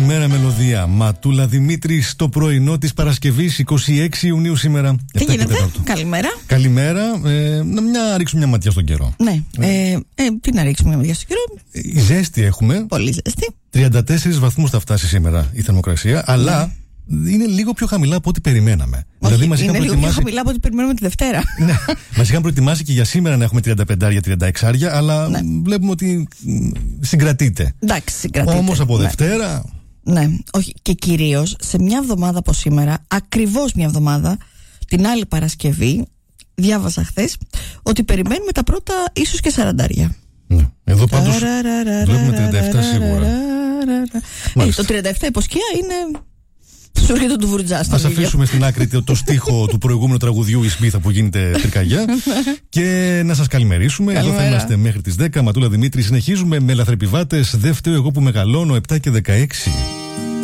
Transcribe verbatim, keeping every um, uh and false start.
Καλημέρα, μελωδία. Ματούλα Δημήτρη, στο πρωινό της Παρασκευής, είκοσι έξι Ιουνίου σήμερα. Τι γίνεται, καλημέρα. Καλημέρα. Ε, να μια ρίξουμε μια ματιά στον καιρό. Ναι. Ε, ε, τι να ρίξουμε μια ματιά στον καιρό. Η ζέστη έχουμε. Πολύ ζέστη. τριάντα τέσσερις βαθμούς θα φτάσει σήμερα η θερμοκρασία, αλλά ναι, είναι λίγο πιο χαμηλά από ό,τι περιμέναμε. Όχι, δηλαδή, μας είναι είχαν λίγο προετοιμάσει... πιο χαμηλά από ό,τι περιμένουμε τη Δευτέρα. Ναι, μας είχαν προετοιμάσει και για σήμερα να έχουμε τριάντα πέντε τριάντα έξι, αλλά ναι, βλέπουμε ότι συγκρατείται. Εντάξει, συγκρατείται. Όμως από Δευτέρα. Ναι, όχι. Και κυρίως σε μια εβδομάδα από σήμερα, ακριβώς μια εβδομάδα, την άλλη Παρασκευή, διάβασα χθες ότι περιμένουμε τα πρώτα ίσως και σαραντάρια. Ναι. Εδώ πάντως βλέπουμε τριάντα επτά σίγουρα. Ε, το τριάντα επτά υποσκία είναι σούργετο του Βουρτζά. Ας αφήσουμε στην άκρη το, το στίχο του προηγούμενου τραγουδιού η Σμίθα που γίνεται τρικαγιά και να σας καλημερίσουμε. Εδώ θα είμαστε μέχρι τις δέκα. Ματούλα Δημήτρη. Συνεχίζουμε με λαθρεπιβάτες. Δεν φταίω εγώ που μεγαλώνω, επτά και δεκαέξι.